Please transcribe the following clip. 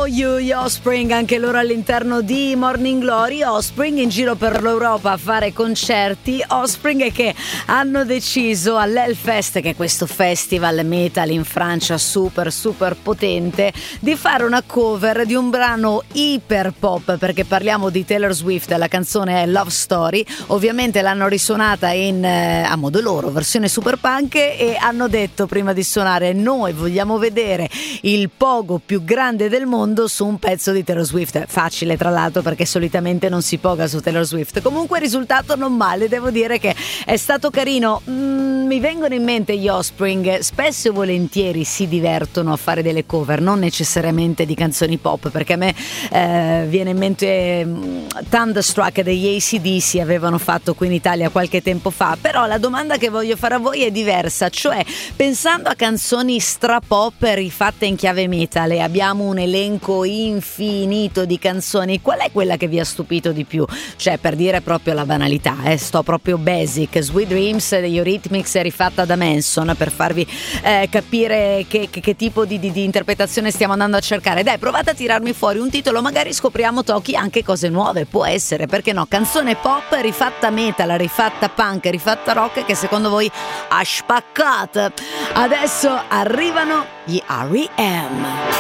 Oh You, gli Offspring, anche loro all'interno di Morning Glory. Offspring in giro per l'Europa a fare concerti. Offspring che hanno deciso all'Hellfest, che è questo festival metal in Francia super potente, di fare una cover di un brano iper pop, perché parliamo di Taylor Swift. La canzone è Love Story, ovviamente l'hanno risuonata a modo loro, versione super punk, e hanno detto prima di suonare: noi vogliamo vedere il pogo più grande del mondo su un pezzo di Taylor Swift. Facile, tra l'altro, perché solitamente non si poga su Taylor Swift. Comunque il risultato non male, devo dire che è stato carino. Mi vengono in mente gli Offspring, spesso e volentieri si divertono a fare delle cover, non necessariamente di canzoni pop, perché a me viene in mente Thunderstruck degli AC/DC, avevano fatto qui in Italia qualche tempo fa. Però la domanda che voglio fare a voi è diversa, cioè pensando a canzoni strapop rifatte in chiave metal, e abbiamo un elenco infinito di canzoni, qual è quella che vi ha stupito di più? Cioè, per dire proprio la banalità, sto proprio basic, Sweet Dreams degli Eurythmics rifatta da Manson, per farvi capire che tipo di interpretazione stiamo andando a cercare. Dai, provate a tirarmi fuori un titolo, magari scopriamo Toki anche cose nuove, può essere, perché no? Canzone pop rifatta metal, rifatta punk, rifatta rock, che secondo voi ha spaccato. Adesso arrivano gli R.E.M.